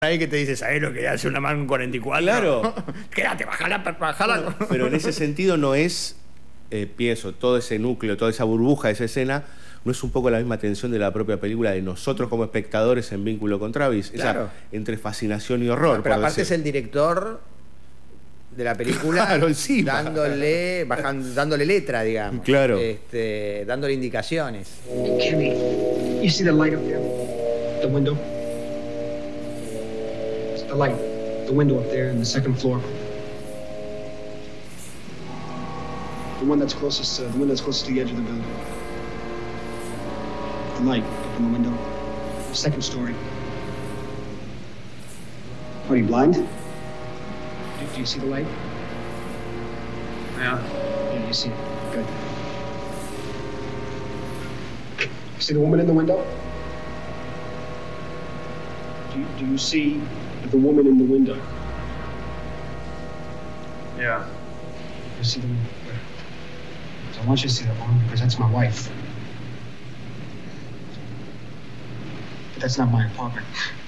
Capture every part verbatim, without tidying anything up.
ahí que te dice, ¿sabés lo que hace una man cuarenta y cuatro? Claro. Quédate, bajala, bajala. Pero en ese sentido no es, eh, pienso, todo ese núcleo, toda esa burbuja de esa escena, no es un poco la misma tensión de la propia película de nosotros como espectadores en vínculo con Travis. Claro. Esa entre fascinación y horror. No, pero por aparte decir. es el director de la película, Claro, encima. dándole, bajando, dándole letra, digamos. Claro. Este, dándole indicaciones. Kimmy, you see the light up there? The window? It's the light. The window up there in the second floor. The one that's closest to the one that's closest to the edge of the building. The light up in the window. The second story. What, are you blind? Do, do you see the light? Yeah. Yeah, you see it. Good. You see the woman in the window? Do you, do you see the woman in the window? Yeah. You see the woman? Good. So I want you to see that woman because that's my wife. But that's not my apartment.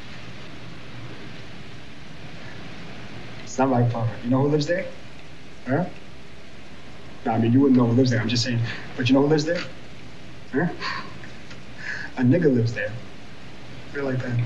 It's not my apartment. You know who lives there? Huh? No, I mean, you wouldn't know who lives there. I'm just saying. But you know who lives there? Huh? A nigga lives there. Feel like that.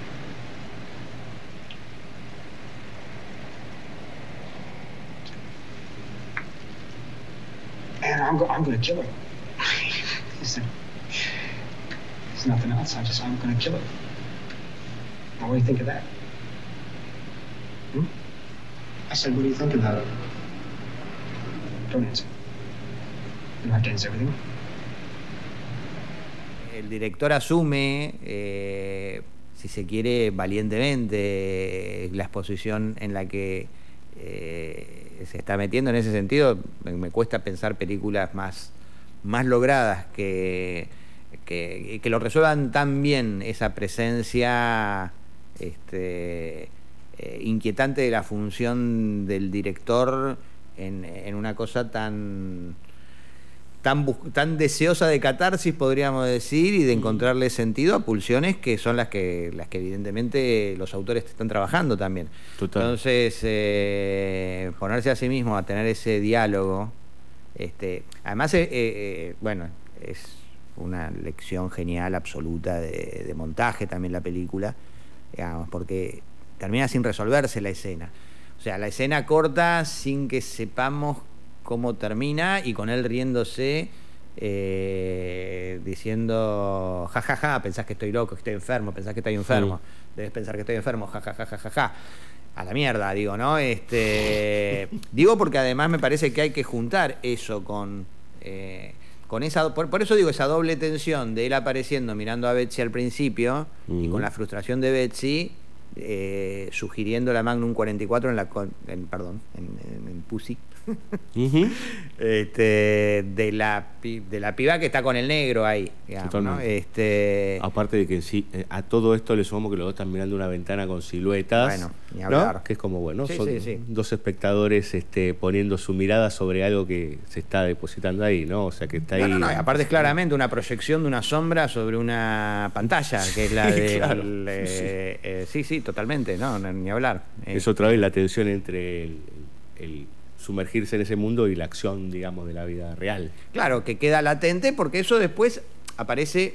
And I'm, go- I'm gonna kill her. Listen, there's nothing else. I just, I'm gonna kill her. Now, what do you think of that? Hmm? I said, what do you think of that? Don't answer. You don't have to answer everything. El director asume, eh, si se quiere, valientemente la exposición en la que eh, se está metiendo. En ese sentido, me, me cuesta pensar películas más, más logradas que, que, que lo resuelvan tan bien, esa presencia este, eh, inquietante de la función del director en, en una cosa tan... Tan, tan deseosa de catarsis, podríamos decir, y de encontrarle sentido a pulsiones que son las que, las que evidentemente los autores están trabajando también. Total. Entonces, eh, ponerse a sí mismo a tener ese diálogo, este, además, eh, eh, bueno, es una lección genial, absoluta, de, de montaje también la película, digamos, porque termina sin resolverse la escena. O sea, la escena corta sin que sepamos cómo termina y con él riéndose, eh, diciendo jajaja, ja, ja, pensás que estoy loco, que estoy enfermo, pensás que estoy enfermo, sí. Debes pensar que estoy enfermo, jajaja, ja, ja, ja, ja. A la mierda, digo, ¿no? Este, digo porque además me parece que hay que juntar eso con, eh, con esa, por, por eso digo, esa doble tensión de él apareciendo mirando a Betsy al principio, uh-huh, y con la frustración de Betsy, eh, sugiriendo la Magnum cuarenta y cuatro en la, en, perdón, en, en, en Pussy. Uh-huh. este, de, la, de la piba que está con el negro ahí, digamos, ¿no? Este... Aparte de que sí, a todo esto le sumamos que los dos están mirando una ventana con siluetas, bueno, ni hablar, ¿no? Que es como, bueno, sí, son sí, sí. dos espectadores este, poniendo su mirada sobre algo que se está depositando ahí, ¿no? O sea, que está ahí. No, no, no, y aparte es claramente una proyección de una sombra sobre una pantalla, que es la de... Claro, eh, sí. Eh, sí, sí, totalmente, no, ni hablar. Es otra vez la tensión entre el, el sumergirse en ese mundo y la acción, digamos, de la vida real. Claro, que queda latente porque eso después aparece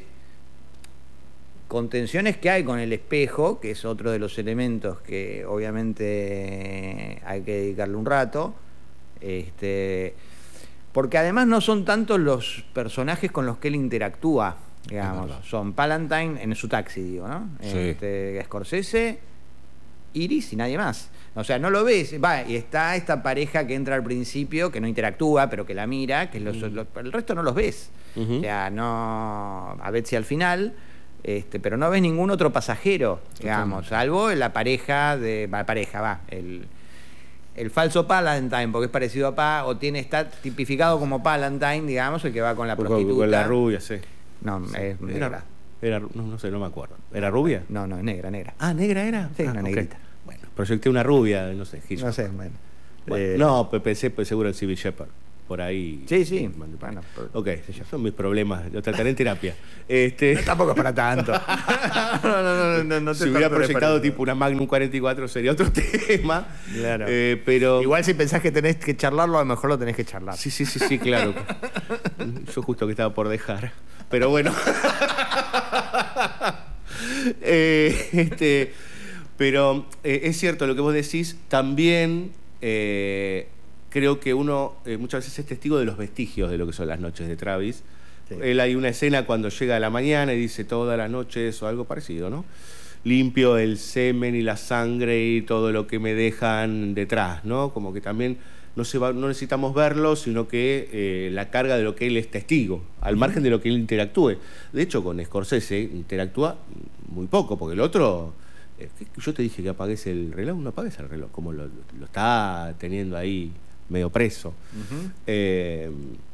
con tensiones que hay con el espejo, que es otro de los elementos que obviamente hay que dedicarle un rato, este, porque además no son tantos los personajes con los que él interactúa, digamos, son Palantine en su taxi, digo, ¿no? Sí. Este, Scorsese, Iris y nadie más. O sea, no lo ves. Va, y está esta pareja que entra al principio, que no interactúa, pero que la mira, que los, los, el resto no los ves. Uh-huh. O sea, no. A Betsy al final, este, pero no ves ningún otro pasajero, digamos, salvo la pareja de. Va, pareja, va. El, el falso Palantine, porque es parecido a Pa, o tiene, está tipificado como Palantine, digamos, el que va con la prostituta. Con la rubia, sí. No, sí. es negra. Era, era, no, no sé, no me acuerdo. ¿Era rubia? No, no, es negra, negra. Ah, ¿negra era? Sí, ah, una okay. negrita. Bueno, proyecté una rubia, no sé, Hitchcock. No sé, bueno. bueno Eh, no, pensé pues, seguro en Cybill Shepherd. por ahí. Sí, sí. Bueno, Bueno, ok, son mis problemas, lo trataré en terapia. Este, no, tampoco es para tanto. no, no, no, no, no te si hubiera tortures proyectado para eso. tipo una Magnum cuarenta y cuatro sería otro tema. Claro. Eh, pero Igual si pensás que tenés que charlarlo, a lo mejor lo tenés que charlar. Sí, sí, sí, sí, claro. Yo justo que estaba por dejar. Pero bueno. eh, este, pero eh, es cierto lo que vos decís. También eh, creo que uno eh, muchas veces es testigo de los vestigios de lo que son las noches de Travis. Sí. Él hay una escena cuando llega a la mañana y dice todas las noches o algo parecido, ¿no? Limpio el semen y la sangre y todo lo que me dejan detrás, ¿no? Como que también no, se va, no necesitamos verlo, sino que eh, la carga de lo que él es testigo, al margen de lo que él interactúe. De hecho, con Scorsese interactúa muy poco, porque el otro... Eh, yo te dije que apagues el reloj, no apagues el reloj, como lo, lo está teniendo ahí medio preso. Uh-huh. eh,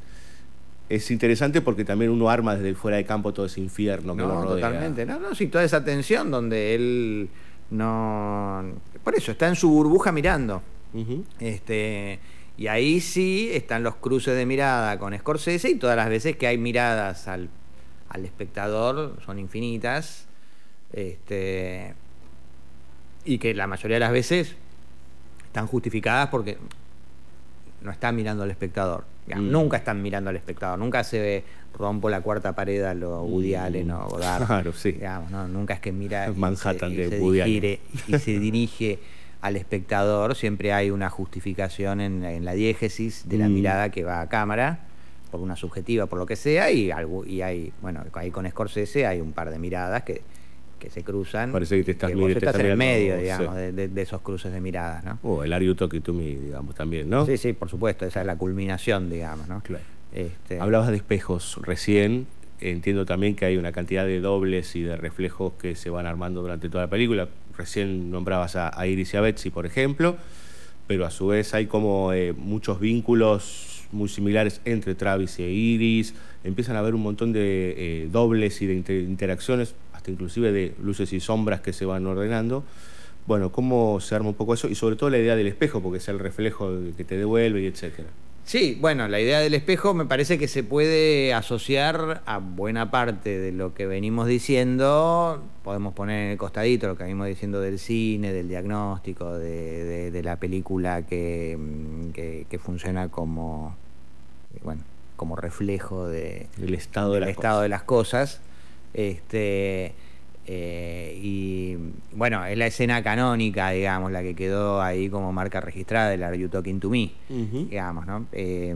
Es interesante porque también uno arma desde el fuera de campo todo ese infierno que no, lo rodea. Totalmente. No, no, sí, toda esa tensión donde él no... Por eso, está en su burbuja mirando. Uh-huh. Este, y ahí sí están los cruces de mirada con Scorsese y todas las veces que hay miradas al, al espectador son infinitas. Este, y que la mayoría de las veces están justificadas porque no están mirando al espectador. Digamos, mm. Nunca están mirando al espectador, nunca se ve rompo la cuarta pared a lo Woody mm. Allen o Godard. Claro, sí. Digamos, ¿no? Nunca es que mira Manhattan y se, de y Woody se dirige, Allen. y se dirige al espectador. Siempre hay una justificación en, en la diégesis de la mm. mirada que va a cámara, por una subjetiva, por lo que sea, y, algo, y hay, bueno, ahí con Scorsese hay un par de miradas que que se cruzan. Parece que te estás, que vos te estás estás en el medio, sí. digamos, de, de, de esos cruces de miradas, ¿no? O oh, el Are You Talking to Me, digamos, también, ¿no? Sí, sí, por supuesto, esa es la culminación, digamos, ¿no? Claro. Este... Hablabas de espejos recién, entiendo también que hay una cantidad de dobles y de reflejos que se van armando durante toda la película. Recién nombrabas a, a Iris y a Betsy, por ejemplo, pero a su vez hay como eh, muchos vínculos muy similares entre Travis e Iris. Empiezan a haber un montón de eh, dobles y de inter interacciones, hasta inclusive de luces y sombras que se van ordenando. Bueno, ¿cómo se arma un poco eso? Y sobre todo la idea del espejo, porque es el reflejo que te devuelve y etcétera. Sí, bueno, la idea del espejo me parece que se puede asociar a buena parte de lo que venimos diciendo. Podemos poner en el costadito lo que venimos diciendo del cine, del diagnóstico, de, de, de la película que, que, que funciona como, bueno, como reflejo de, el estado, de, del las estado cosas. de las cosas. Este, eh, y bueno, es la escena canónica, digamos, la que quedó ahí como marca registrada del Are You Talking to Me, uh-huh. digamos, ¿no? Eh,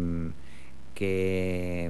que,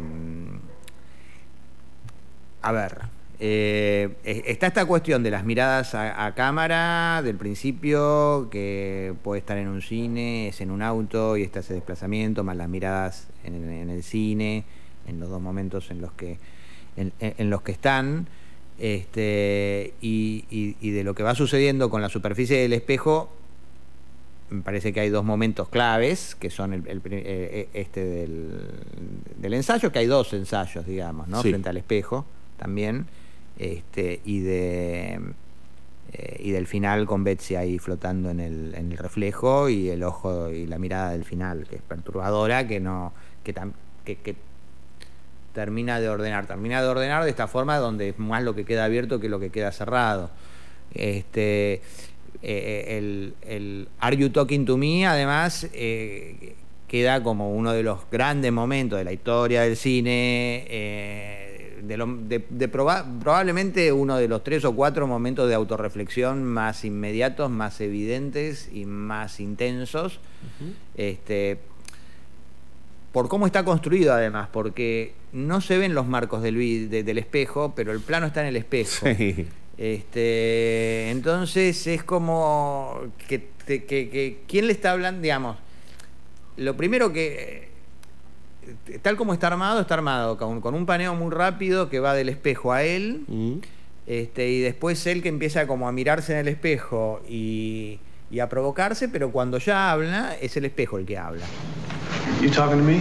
a ver, eh, está esta cuestión de las miradas a, a cámara del principio, que puede estar en un cine, es en un auto y está ese desplazamiento, más las miradas en, en el cine, en los dos momentos en los que En, en los que están, este, y, y, y de lo que va sucediendo con la superficie del espejo. Me parece que hay dos momentos claves, que son el, el, este del, del ensayo, que hay dos ensayos, digamos, ¿no? Sí. Frente al espejo también, este, y de eh, y del final con Betsy ahí flotando en el, en el reflejo, y el ojo y la mirada del final, que es perturbadora, que no, que, que, que termina de ordenar, termina de ordenar de esta forma donde es más lo que queda abierto que lo que queda cerrado. Este, eh, el, el Are You Talking to Me, además, eh, queda como uno de los grandes momentos de la historia del cine, eh, de lo, de, de proba probablemente uno de los tres o cuatro momentos de autorreflexión más inmediatos, más evidentes y más intensos. Uh-huh. este, por cómo está construido, además, porque no se ven los marcos del, de, del espejo, pero el plano está en el espejo. Sí. Este, entonces es como que, que, que, que ¿quién le está hablando? Digamos, lo primero que, tal como está armado, está armado con, con un paneo muy rápido que va del espejo a él, mm. este, y después él que empieza como a mirarse en el espejo y, y a provocarse, pero cuando ya habla, es el espejo el que habla. You talking to me?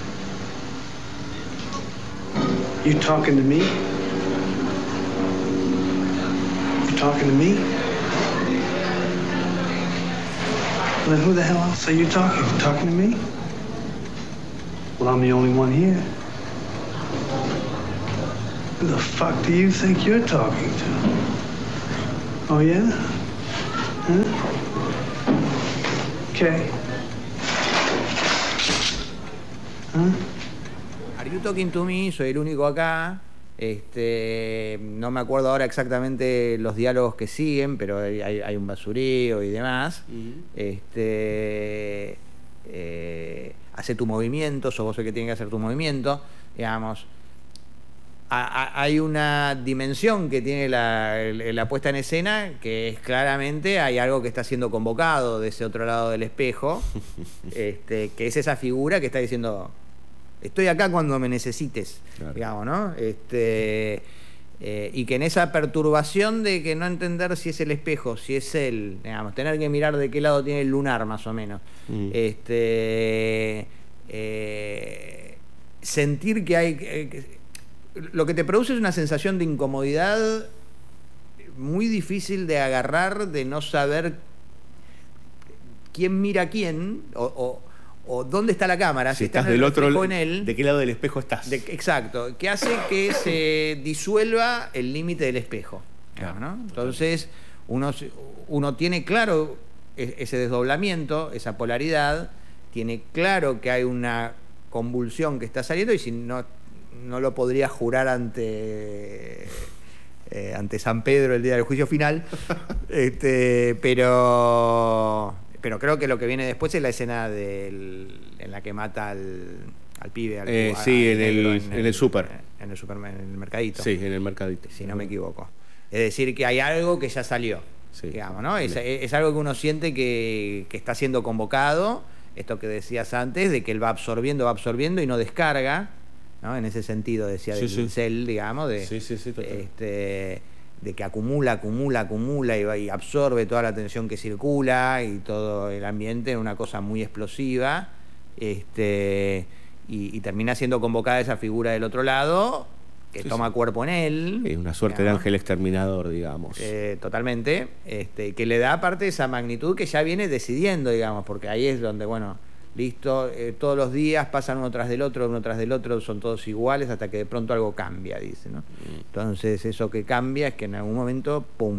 You talking to me? You talking to me? Well, then who the hell else are you talking? You talking to me? Well, Well, I'm the only one here. Who the fuck do you think you're talking to? Oh, yeah? Huh? Okay. Huh? Are you talking to me? Soy el único acá. Este, no me acuerdo ahora exactamente los diálogos que siguen, pero hay, hay un basureo y demás. Uh-huh. Este, eh, hace tu movimiento, sos vos el que tiene que hacer tu movimiento. Digamos, a, a, hay una dimensión que tiene la, la puesta en escena, que es claramente hay algo que está siendo convocado de ese otro lado del espejo, este, que es esa figura que está diciendo: estoy acá cuando me necesites, claro. digamos, ¿no? Este, eh, y que en esa perturbación de que no entender si es el espejo, si es él, digamos, tener que mirar de qué lado tiene el lunar, más o menos. Mm. Este, eh, sentir que hay... Eh, lo que te produce es una sensación de incomodidad muy difícil de agarrar, de no saber quién mira a quién, o... o o dónde está la cámara, si, si estás, estás del otro en él, de qué lado del espejo estás. De, exacto, que hace que se disuelva el límite del espejo, claro, ¿no? Entonces uno, uno tiene claro ese desdoblamiento, esa polaridad, tiene claro que hay una convulsión que está saliendo, y si no, no lo podría jurar ante... Eh, ante San Pedro el día del juicio final, este, pero... Pero creo que lo que viene después es la escena del, en la que mata al, al pibe. Al, eh, al, sí, al en, el, en, en el súper. En el super, en el mercadito. Sí, en el mercadito. Si no me equivoco. Es decir, que hay algo que ya salió. Sí. Digamos, ¿no? Es, es algo que uno siente que, que está siendo convocado. Esto que decías antes, de que él va absorbiendo, va absorbiendo y no descarga, ¿no? En ese sentido, decía, sí, del pincel, sí. digamos. De, sí, sí, sí, total. Este, de que acumula, acumula, acumula y, va, y absorbe toda la tensión que circula y todo el ambiente en una cosa muy explosiva, este, y, y termina siendo convocada esa figura del otro lado, que sí, toma sí. cuerpo en él. Es una suerte, digamos, de ángel exterminador, digamos. Eh, totalmente, este, que le da aparte esa magnitud que ya viene decidiendo, digamos, porque ahí es donde, bueno, listo, eh, todos los días pasan uno tras del otro, uno tras del otro, son todos iguales hasta que de pronto algo cambia, dice, ¿no? Entonces eso que cambia es que en algún momento, pum,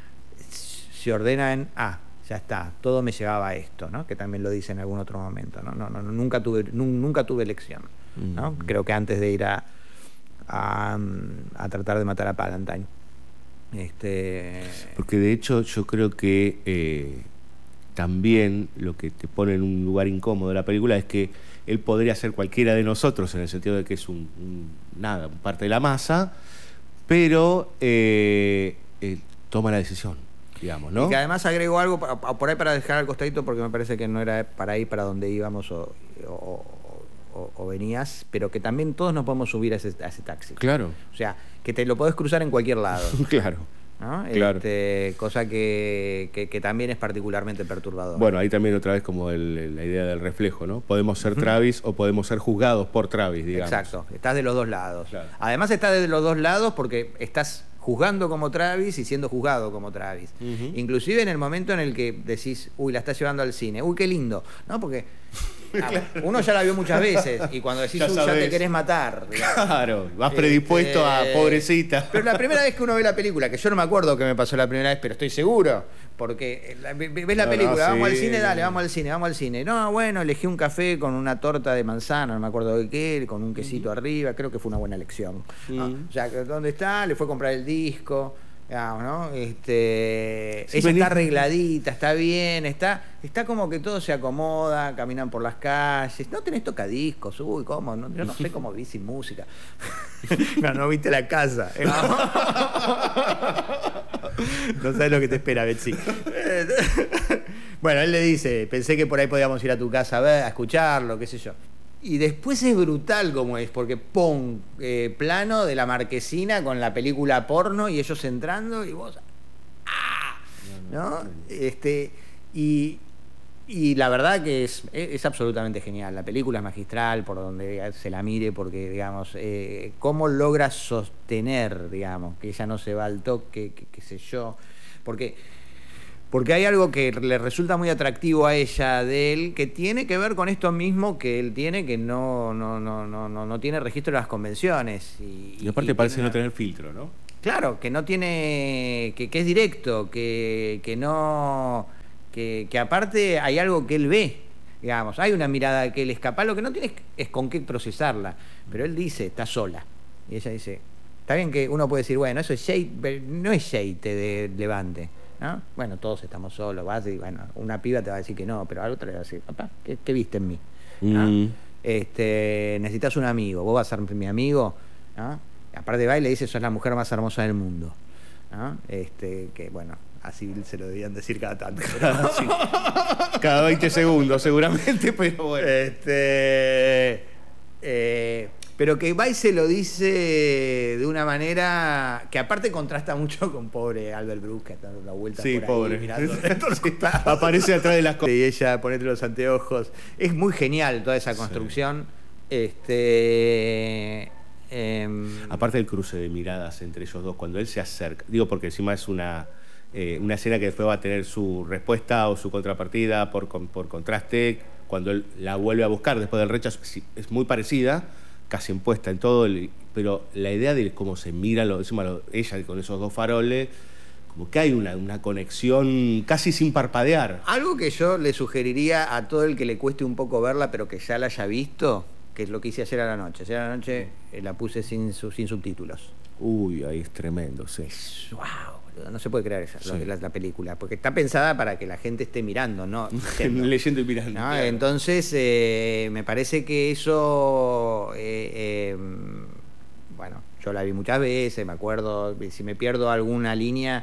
se ordena en, ah, ya está, todo me llevaba a esto, ¿no? Que también lo dice en algún otro momento, ¿no? No, no, nunca tuve, nunca tuve elección, ¿no? Mm. Creo que antes de ir a, a, a tratar de matar a Palantine. Este... Porque de hecho yo creo que... Eh... también lo que te pone en un lugar incómodo de la película es que él podría ser cualquiera de nosotros, en el sentido de que es un, un nada, parte de la masa, pero eh, eh, toma la decisión, digamos, ¿no? Y que además agrego algo por ahí para dejar al costadito, porque me parece que no era para ir para donde íbamos o, o, o, o venías, pero que también todos nos podemos subir a ese, a ese taxi. Claro. O sea, que te lo podés cruzar en cualquier lado. Claro. ¿No? Claro. Este, cosa que, que, que también es particularmente perturbadora. Bueno, ahí también otra vez como el, la idea del reflejo, ¿no? Podemos ser Travis o podemos ser juzgados por Travis, digamos. Exacto, estás de los dos lados. Claro. Además estás de los dos lados porque estás juzgando como Travis y siendo juzgado como Travis. Uh-huh. Inclusive en el momento en el que decís, uy, la estás llevando al cine, uy, qué lindo, ¿no? Porque ah, uno ya la vio muchas veces y cuando decís, ya, uy, ya te querés matar, digamos. Claro, vas predispuesto este, a pobrecita. Pero la primera vez que uno ve la película, que yo no me acuerdo qué me pasó la primera vez, pero estoy seguro, porque la, ves la no, película, no, vamos sí. al cine, dale, vamos al cine, vamos al cine. No, bueno, elegí un café con una torta de manzana, no me acuerdo de qué, con un quesito uh-huh. arriba, creo que fue una buena elección. Uh-huh. ¿No? O sea, ¿dónde está? Le fue a comprar el disco. Digamos, ¿no? Este, sí, ella está arregladita, está bien, está, está como que todo se acomoda, caminan por las calles, no tenés tocadiscos, uy, ¿cómo? No, yo no sé cómo vi sin música. No, no viste la casa. No sabes lo que te espera, Betsy. Bueno, él le dice, pensé que por ahí podíamos ir a tu casa a ver, a escucharlo, qué sé yo. Y después es brutal como es, porque pon eh, plano de la marquesina con la película porno y ellos entrando y vos... ¡Ah! No, no, no. Este, y, y la verdad que es, es, es absolutamente genial. La película es magistral por donde se la mire, porque, digamos, eh, cómo logra sostener, digamos, que ella no se va al toque, qué sé yo. Porque Porque hay algo que le resulta muy atractivo a ella de él, que tiene que ver con esto mismo que él tiene, que no, no, no, no, no, no tiene registro de las convenciones. Y, Y aparte y parece tiene no una- tener filtro, ¿no? Claro, que no tiene, que, que es directo, que, que no, que, que aparte hay algo que él ve, digamos, hay una mirada que él es capaz, lo que no tiene es, es con qué procesarla, pero él dice, está sola, y ella dice, está bien que uno puede decir, bueno, eso es shade, pero no es shade de Levante, ¿no? Bueno, todos estamos solos, vas y bueno, una piba te va a decir que no, pero a la otra le va a decir, papá, ¿qué, qué viste en mí? ¿No? Mm. Este, necesitas un amigo, vos vas a ser mi amigo, ¿no? Aparte va y le dice, sos la mujer más hermosa del mundo, ¿no? Este, que bueno, así se lo debían decir cada tanto. pero- Sí. Cada veinte segundos, seguramente, pero bueno. Este, eh, pero que va y se lo dice de una manera que aparte contrasta mucho con pobre Albert Brooks, que está dando la vuelta Sí, por ahí, pobre. mirando todos Sí, costados. aparece atrás de las cosas. Y ella ponete los anteojos. Es muy genial toda esa construcción. Este, em, Aparte del cruce de miradas entre ellos dos, cuando él se acerca, digo porque encima es una, eh, una escena que después va a tener su respuesta o su contrapartida por, con- por contraste, cuando él la vuelve a buscar después del rechazo, sí, es muy parecida, casi impuesta en todo, el- pero la idea de cómo se mira, lo, encima lo- ella con esos dos faroles, como que hay una, una conexión casi sin parpadear. Algo que yo le sugeriría a todo el que le cueste un poco verla, pero que ya la haya visto, que es lo que hice ayer a la noche. Ayer a la noche eh, la puse sin, su- sin subtítulos. Uy, ahí es tremendo, sí. ¡Wow! boludo, no se puede creer esa, lo- Sí. la, la película, porque está pensada para que la gente esté mirando, ¿no? Leyendo. Leyendo y mirando. ¿No? claro. Entonces, eh, me parece que eso, eh, eh, bueno, yo la vi muchas veces, me acuerdo, si me pierdo alguna línea,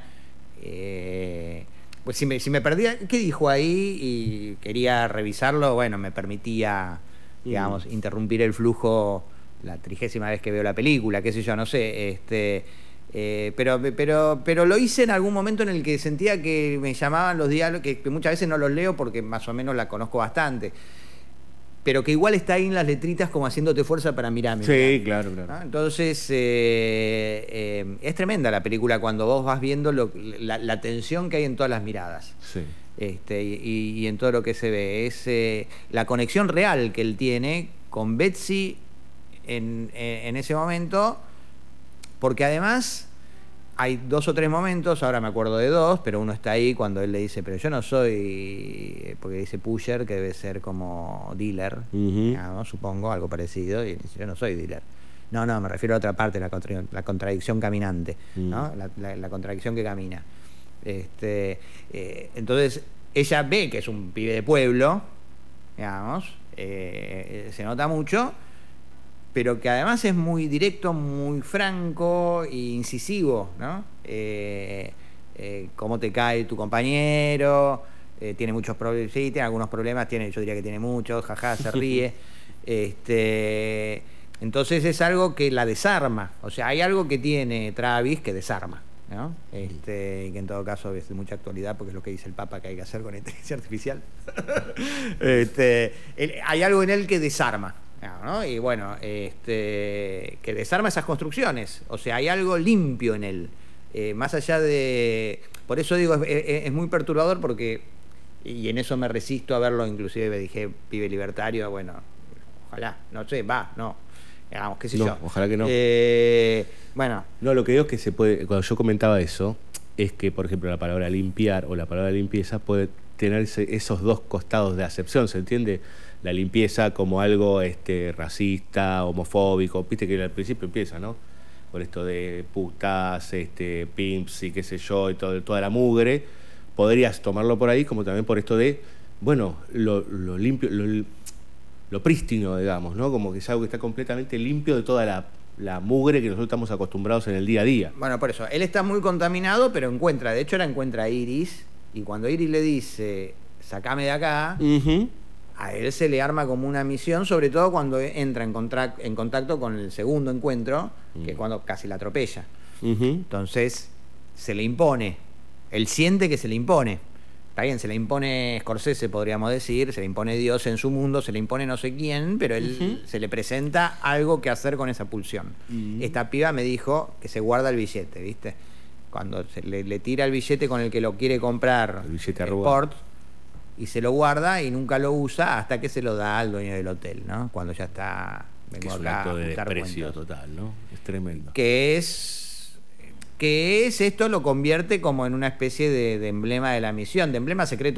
eh, pues si me, si me perdía, ¿qué dijo ahí? Y quería revisarlo, bueno, me permitía, digamos, interrumpir el flujo la trigésima vez que veo la película, qué sé yo, no sé, este... Eh, pero, pero, pero lo hice en algún momento en el que sentía que me llamaban los diálogos, que, que muchas veces no los leo porque más o menos la conozco bastante, pero que igual está ahí en las letritas como haciéndote fuerza para mirarme. Sí, claro, claro. ¿No? Entonces, eh, eh, es tremenda la película cuando vos vas viendo lo- la, la tensión que hay en todas las miradas. Sí. Este, y, y en todo lo que se ve. Es eh, la conexión real que él tiene con Betsy en, en, en ese momento, porque además hay dos o tres momentos, ahora me acuerdo de dos, pero uno está ahí cuando él le dice, pero yo no soy, porque dice pusher, que debe ser como dealer, Ujú. digamos, supongo, algo parecido, y dice, yo no soy dealer. No, no, me refiero a otra parte, la, contra- la contradicción caminante, Mm. ¿no? La, la- la contradicción que camina. Este, eh, entonces, ella ve que es un pibe de pueblo, digamos, eh, eh, se nota mucho, pero que además es muy directo, muy franco e incisivo, ¿no? Eh, eh, cómo te cae tu compañero, eh, tiene muchos problemas, sí, tiene algunos problemas, tiene, yo diría que tiene muchos, jaja, se ríe. este, entonces es algo que la desarma, o sea, hay algo que tiene Travis que desarma, ¿no? Este, y que en todo caso es de mucha actualidad porque es lo que dice el Papa que hay que hacer con la inteligencia artificial. este, el- hay algo en él que desarma, ¿no? Y bueno, este, que desarma esas construcciones, o sea, hay algo limpio en él, eh, más allá de... Por eso digo, es, es- es muy perturbador porque, y en eso me resisto a verlo, inclusive me dije, pibe libertario, bueno, ojalá, no sé, va, no, digamos, qué sé No, yo. ojalá que no. Eh, bueno, No, lo que digo es que se puede, cuando yo comentaba eso, es que, por ejemplo, la palabra limpiar o la palabra limpieza puede tener ese- esos dos costados de acepción, ¿se entiende? La limpieza como algo este, racista, homofóbico, viste que al principio empieza, ¿no? Con esto de putas, este, pimps y qué sé yo, y todo, toda la mugre. Podrías tomarlo por ahí como también por esto de, bueno, lo, lo limpio, lo, lo prístino, digamos, ¿no? Como que es algo que está completamente limpio de toda la, la mugre que nosotros estamos acostumbrados en el día a día. bueno, por eso, él está muy contaminado, pero encuentra, de hecho la encuentra a Iris, y cuando Iris le dice, sacame de acá, Ujú. a él se le arma como una misión, sobre todo cuando entra en, contra- en contacto con el segundo encuentro, que es cuando casi la atropella. Ujú. Entonces, se le impone. Él siente que se le impone. Está bien, se le impone Scorsese, podríamos decir, se le impone Dios en su mundo, se le impone no sé quién, pero él se le presenta algo que hacer con esa pulsión. Ujú. Esta piba me dijo que se guarda el billete, ¿viste? cuando se le, le tira el billete con el que lo quiere comprar El billete eh, robado. Sport, y se lo guarda y nunca lo usa hasta que se lo da al dueño del hotel, ¿no? Cuando ya está, Que vengo es un acá a acto de ajustar desprecio cuentas. total, ¿no? Es tremendo. Que es que es esto lo convierte como en una especie de, de emblema de la misión, de emblema secreto